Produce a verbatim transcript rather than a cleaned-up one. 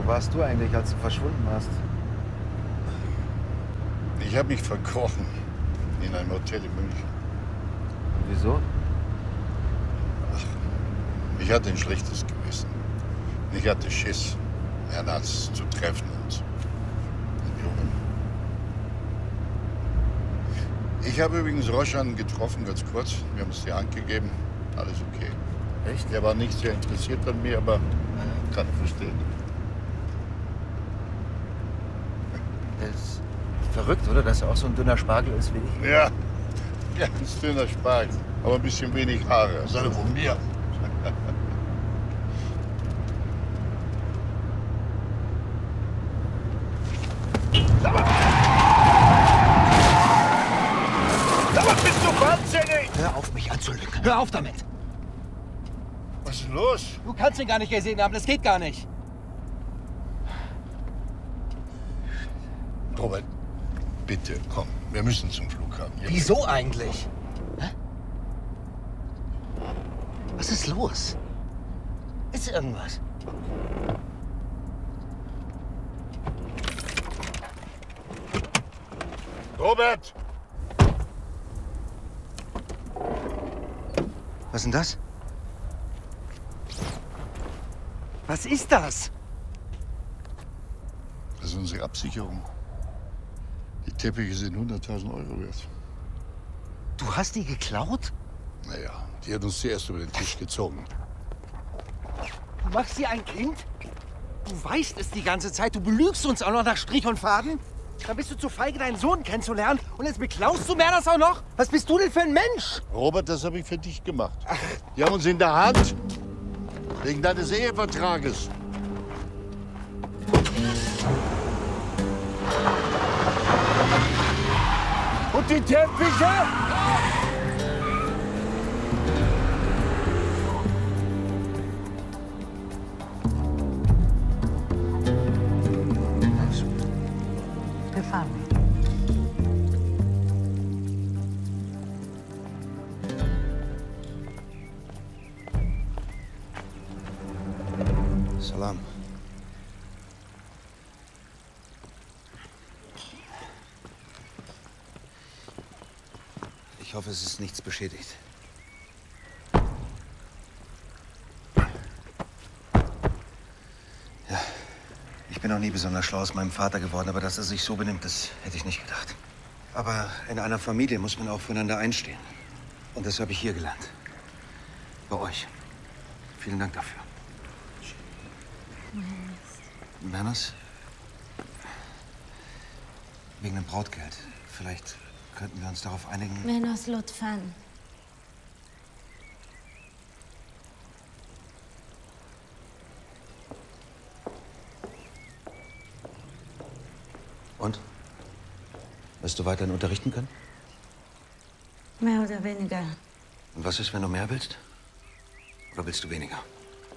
warst du eigentlich, als du verschwunden warst? Ich habe mich verkrochen in einem Hotel in München. Und wieso? Ach, ich hatte ein schlechtes Gewissen. Ich hatte Schiss, Herrn Arzt zu treffen und den Jungen. Ich habe übrigens Roshan getroffen, ganz kurz. Wir haben uns die Hand gegeben. Alles okay. Echt? Er war nicht sehr interessiert an mir, aber kann ich verstehen. Das ist verrückt, oder? Dass er auch so ein dünner Spargel ist wie ich. Ja, ganz dünner Spargel, aber ein bisschen wenig Haare. Das alle von mir. Aber bist du wahnsinnig? Hör auf, mich anzulügen. Hör auf damit! Was ist denn los? Du kannst ihn gar nicht gesehen haben, das geht gar nicht. Robert, bitte, komm. Wir müssen zum Flughafen. Ja. Wieso eigentlich? Hä? Was ist los? Ist irgendwas? Robert! Was ist denn das? Was ist das? Das ist unsere Absicherung. Die Teppiche sind hunderttausend Euro wert. Du hast die geklaut? Naja, die hat uns zuerst über den Tisch gezogen. Du machst sie ein Kind? Du weißt es die ganze Zeit. Du belügst uns auch noch nach Strich und Faden. Dann bist du zu feige, deinen Sohn kennenzulernen. Und jetzt beklaust du mir das auch noch? Was bist du denn für ein Mensch? Robert, das habe ich für dich gemacht. Die haben uns in der Hand. Wegen deines Ehevertrages. Und die Teppiche? Wir fahren. Salam. Ich hoffe, es ist nichts beschädigt. Ja, ich bin auch nie besonders schlau aus meinem Vater geworden, aber dass er sich so benimmt, das hätte ich nicht gedacht. Aber in einer Familie muss man auch füreinander einstehen. Und das habe ich hier gelernt. Bei euch. Vielen Dank dafür. Manners? Wegen dem Brautgeld. Vielleicht könnten wir uns darauf einigen. Menos Lutfan. Und? Wirst du weiterhin unterrichten können? Mehr oder weniger. Und was ist, wenn du mehr willst? Oder willst du weniger?